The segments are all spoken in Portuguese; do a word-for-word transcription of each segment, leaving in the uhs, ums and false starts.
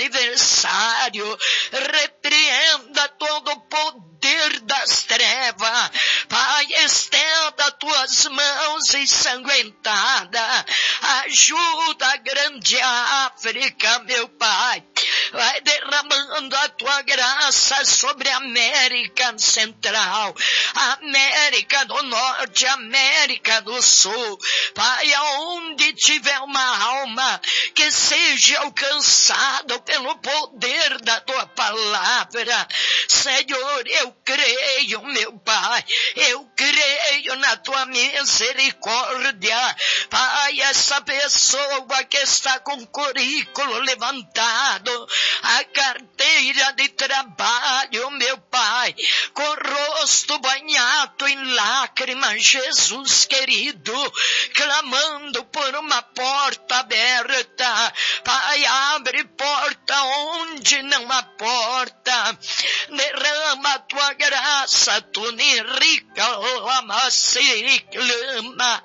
adversário. Repreenda todo o poder das trevas. Pai, estenda tuas mãos ensanguentadas. Ajuda a grande África, meu Pai. Vai derramando a tua graça sobre a América Central, América do Norte, América do Sul. Pai, aonde tiver uma alma que seja alcançada pelo poder da tua palavra. Senhor, eu creio, meu Pai, eu creio na tua misericórdia. Pai, essa pessoa que está com currículo levantado, a carteira de trabalho, meu Pai, com o rosto banhado em lágrimas, Jesus querido, clamando por uma porta aberta. Pai, abre porta onde não há porta. Derrama a tua graça, tu nem rica lama se clama.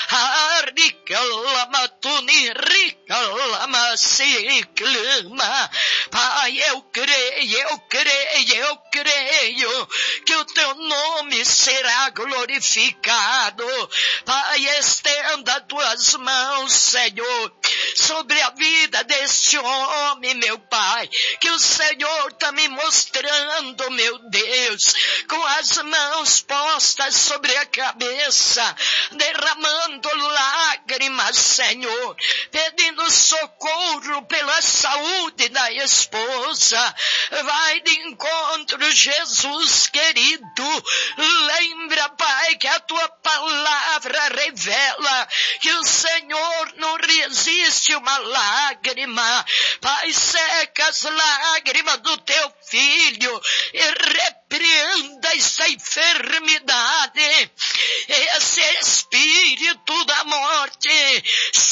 Rica lama, tu nem rica lama se clama. Pai, eu creio, eu creio, eu creio que o teu nome será glorificado. Pai, estenda tuas mãos, Senhor, sobre a vida deste homem, meu Pai, que o Senhor está me mostrando, meu Deus, com as mãos postas sobre a cabeça, derramando lágrimas, Senhor, pedindo socorro pela saúde da esposa. Vai de encontro, Jesus querido. Lembra, Pai, que a tua palavra revela que o Senhor não resiste uma lágrima. Pai, seca as lágrimas do teu filho e repreenda essa enfermidade, esse espírito da morte.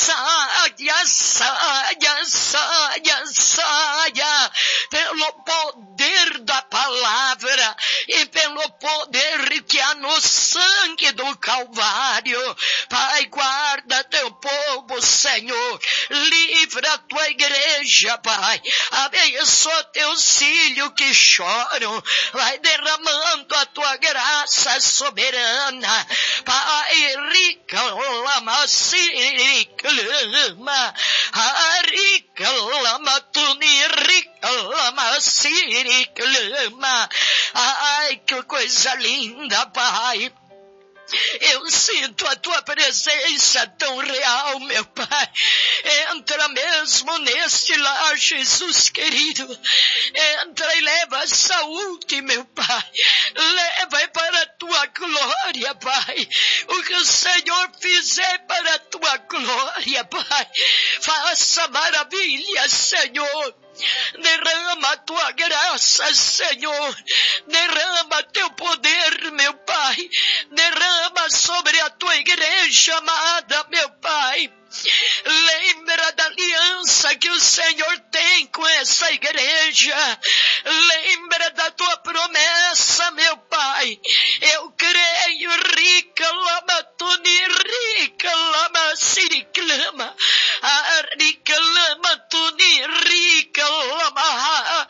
Saia, saia, saia, saia, pelo poder da palavra e pelo poder que há no sangue do Calvário. Pai, guarda teu povo, Senhor, livra a tua igreja, Pai, abençoa teus filhos que choram, vai derramando a tua graça soberana. Pai, rica lama se clama, rica lama tu ni rica lama se clama. Ai, que coisa linda, Pai. Eu sinto a tua presença tão real, meu Pai. Entra mesmo neste lar, Jesus querido. Entra e leva a saúde, meu Pai. Leva para a tua glória, Pai. O que o Senhor fizer para a tua glória, Pai. Faça maravilha, Senhor. Derrama a tua graça, Senhor. Derrama teu poder, meu Pai. Derrama sobre a tua igreja amada, meu Pai. Lembra da aliança que o Senhor tem com essa igreja. Lembra da tua promessa, meu Pai. Eu creio, rica lama tuni, rica lama siriclama, rica lama tuni, rica lama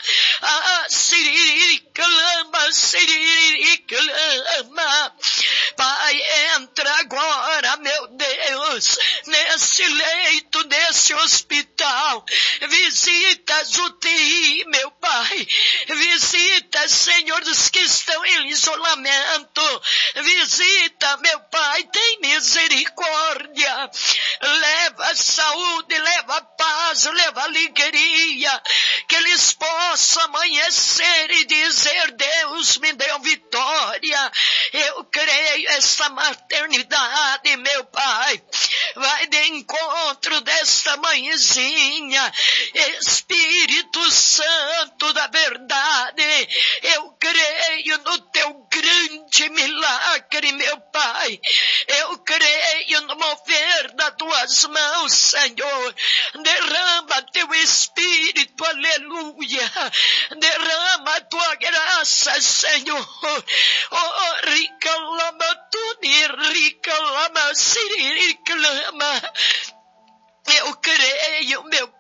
siriclama, siriclama. Pai, entra agora, meu Deus, nesse leito, nesse hospital. Visita as U T I, meu Pai. Visita, Senhor, os que estão em isolamento. Visita, meu Pai, tem misericórdia. Leva a saúde, leva a paz, leva a alegria. Que eles possam amanhecer e dizer: Deus me deu vitória. Eu creio essa maternidade, meu Pai. Vai de encontro desta mãezinha. Espírito Santo da verdade, eu creio no teu grande milagre, meu Pai. Eu creio no mover das tuas mãos, Senhor. Derrama teu Espírito, aleluia. Derrama a tua graça, Senhor. Oh, rica lama tuni, rica lama siri, clama. Eu creio, meu